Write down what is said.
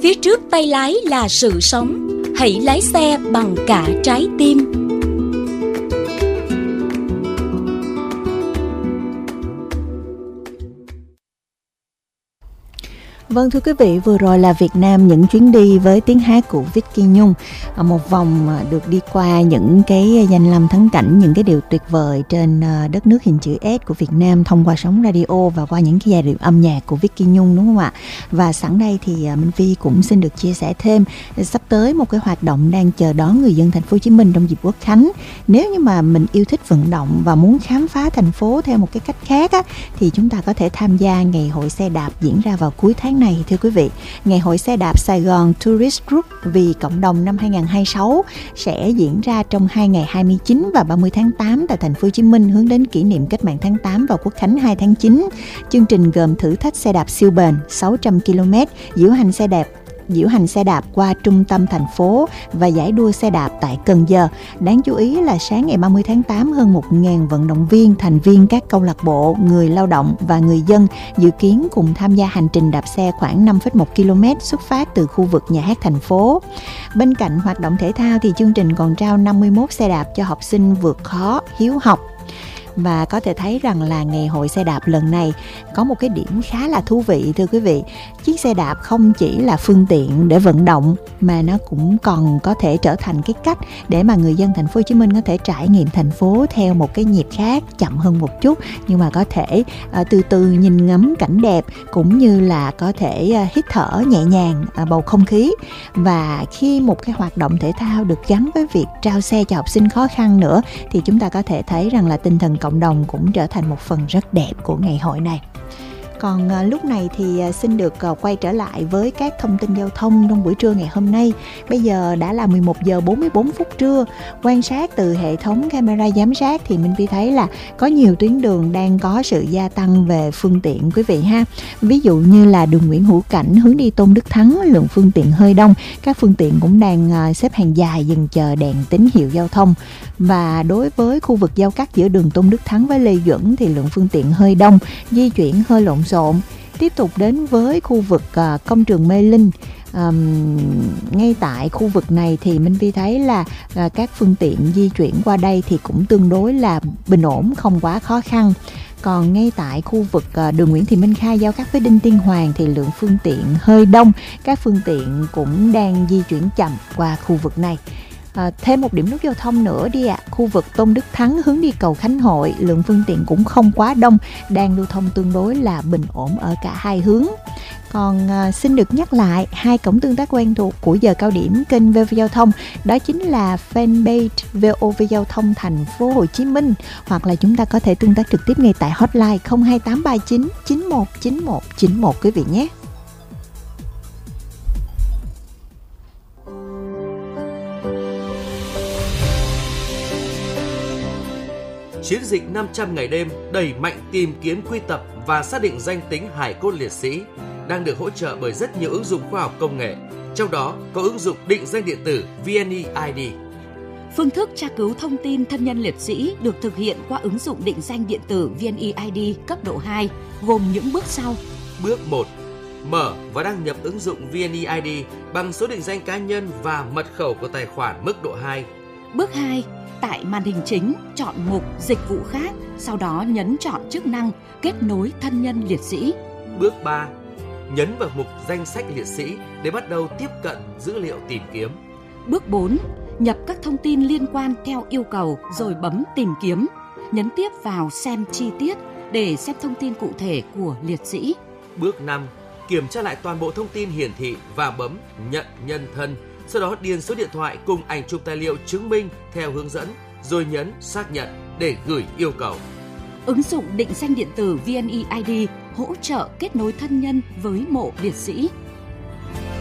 Phía trước tay lái là sự sống. Hãy lái xe bằng cả trái tim. Vâng, thưa quý vị, vừa rồi là Việt Nam những chuyến đi với tiếng hát của Vicky Nhung. Một vòng được đi qua những cái danh lam thắng cảnh, những cái điều tuyệt vời trên đất nước hình chữ S của Việt Nam thông qua sóng radio và qua những cái giai điệu âm nhạc của Vicky Nhung, đúng không ạ? Và sẵn đây thì Minh Phi cũng xin được chia sẻ thêm sắp tới một cái hoạt động đang chờ đón người dân thành phố Hồ Chí Minh trong dịp Quốc khánh. Nếu như mà mình yêu thích vận động và muốn khám phá thành phố theo một cái cách khác á, thì chúng ta có thể tham gia ngày hội xe đạp diễn ra vào cuối tháng này, thưa quý vị. Ngày hội xe đạp Sài Gòn Tourist Group vì cộng đồng năm 2026 sẽ diễn ra trong 2 ngày 29 và 30 tháng 8 tại thành phố Hồ Chí Minh, hướng đến kỷ niệm Cách mạng tháng 8 và Quốc khánh 2 tháng 9. Chương trình gồm thử thách xe đạp siêu bền 600 km, diễu hành xe đạp qua trung tâm thành phố và giải đua xe đạp tại Cần Giờ. Đáng chú ý là sáng ngày 30 tháng 8, hơn 1.000 vận động viên, thành viên các câu lạc bộ, người lao động và người dân dự kiến cùng tham gia hành trình đạp xe khoảng 5,1 km xuất phát từ khu vực nhà hát thành phố. Bên cạnh hoạt động thể thao thì chương trình còn trao 51 xe đạp cho học sinh vượt khó, hiếu học. Và có thể thấy rằng là ngày hội xe đạp lần này có một cái điểm khá là thú vị, thưa quý vị. Chiếc xe đạp không chỉ là phương tiện để vận động mà nó cũng còn có thể trở thành cái cách để mà người dân thành phố Hồ Chí Minh có thể trải nghiệm thành phố theo một cái nhịp khác, chậm hơn một chút, nhưng mà có thể từ từ nhìn ngắm cảnh đẹp, cũng như là có thể hít thở nhẹ nhàng bầu không khí. Và khi một cái hoạt động thể thao được gắn với việc trao xe cho học sinh khó khăn nữa thì chúng ta có thể thấy rằng là tinh thần cộng đồng cũng trở thành một phần rất đẹp của ngày hội này. Còn lúc này thì xin được quay trở lại với các thông tin giao thông trong buổi trưa ngày hôm nay. Bây giờ đã là 11 giờ 44 phút trưa. Quan sát từ hệ thống camera giám sát thì Minh Phi thấy là có nhiều tuyến đường đang có sự gia tăng về phương tiện, quý vị ha. Ví dụ như là đường Nguyễn Hữu Cảnh hướng đi Tôn Đức Thắng, lượng phương tiện hơi đông. Các phương tiện cũng đang xếp hàng dài dừng chờ đèn tín hiệu giao thông. Và đối với khu vực giao cắt giữa đường Tôn Đức Thắng với Lê Duẩn thì lượng phương tiện hơi đông, di chuyển hơi lộn xộn. Tiếp tục đến với khu vực công trường Mê Linh. Ngay tại khu vực này thì Minh Phi thấy là các phương tiện di chuyển qua đây thì cũng tương đối là bình ổn, không quá khó khăn. Còn ngay tại khu vực đường Nguyễn Thị Minh Khai giao cắt với Đinh Tiên Hoàng thì lượng phương tiện hơi đông, các phương tiện cũng đang di chuyển chậm qua khu vực này. Thêm một điểm nút giao thông nữa đi ạ. Khu vực Tôn Đức Thắng hướng đi cầu Khánh Hội, lượng phương tiện cũng không quá đông, đang lưu thông tương đối là bình ổn ở cả hai hướng. Còn xin được nhắc lại hai cổng tương tác quen thuộc của giờ cao điểm kênh VV Giao thông, đó chính là fanpage VOV Giao thông thành phố Hồ Chí Minh, hoặc là chúng ta có thể tương tác trực tiếp ngay tại hotline 02839 919191 quý vị nhé. Chiến dịch 500 ngày đêm đẩy mạnh tìm kiếm, quy tập và xác định danh tính hài cốt liệt sĩ đang được hỗ trợ bởi rất nhiều ứng dụng khoa học công nghệ, trong đó có ứng dụng định danh điện tử VNeID. Phương thức tra cứu thông tin thân nhân liệt sĩ được thực hiện qua ứng dụng định danh điện tử VNeID cấp độ 2, gồm những bước sau. Bước 1. Mở và đăng nhập ứng dụng VNeID bằng số định danh cá nhân và mật khẩu của tài khoản mức độ 2. Bước 2. Tại màn hình chính, chọn mục Dịch vụ khác, sau đó nhấn chọn chức năng Kết nối thân nhân liệt sĩ. Bước 3. Nhấn vào mục Danh sách liệt sĩ để bắt đầu tiếp cận dữ liệu tìm kiếm. Bước 4. Nhập các thông tin liên quan theo yêu cầu rồi bấm Tìm kiếm. Nhấn tiếp vào Xem chi tiết để xem thông tin cụ thể của liệt sĩ. Bước 5. Kiểm tra lại toàn bộ thông tin hiển thị và bấm Nhận nhân thân. Sau đó điền số điện thoại cùng ảnh chụp tài liệu chứng minh theo hướng dẫn, rồi nhấn xác nhận để gửi yêu cầu. Ứng dụng định danh điện tử VNeID hỗ trợ kết nối thân nhân với mộ liệt sĩ.